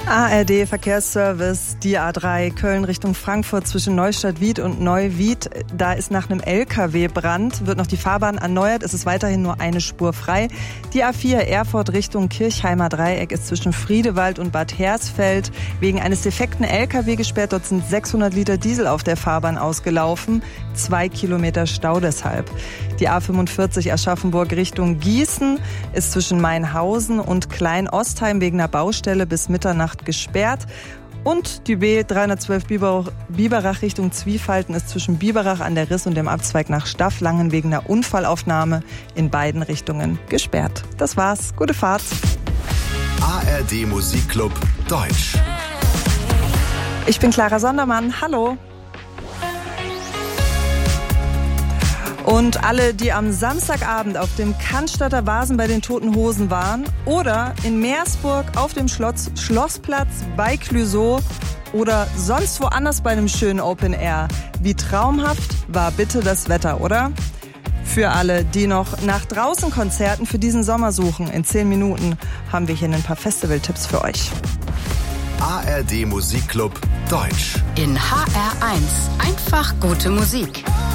ARD Verkehrsservice, die A3 Köln Richtung Frankfurt zwischen Neustadt-Wied und Neuwied. Da ist nach einem LKW-Brand, wird noch die Fahrbahn erneuert. Es ist weiterhin nur eine Spur frei. Die A4 Erfurt Richtung Kirchheimer Dreieck ist zwischen Friedewald und Bad Hersfeld wegen eines defekten LKW gesperrt. Dort sind 600 Liter Diesel auf der Fahrbahn ausgelaufen. 2 Kilometer Stau deshalb. Die A45 Aschaffenburg Richtung Gießen ist zwischen Mainhausen und Klein-Ostheim wegen einer Baustelle bis Mitternacht gesperrt. Und die B312 Biberach Richtung Zwiefalten ist zwischen Biberach an der Riss und dem Abzweig nach Stafflangen wegen einer Unfallaufnahme in beiden Richtungen gesperrt. Das war's. Gute Fahrt. ARD Musikclub Deutsch. Ich bin Clara Sondermann. Hallo. Und alle, die am Samstagabend auf dem Cannstatter Vasen bei den Toten Hosen waren oder in Meersburg auf dem Schlossplatz bei Clouseau oder sonst woanders bei einem schönen Open Air. Wie traumhaft war bitte das Wetter, oder? Für alle, die noch nach draußen Konzerten für diesen Sommer suchen, in 10 Minuten haben wir hier ein paar Festival-Tipps für euch. ARD Musikclub Deutsch. In HR1 einfach gute Musik.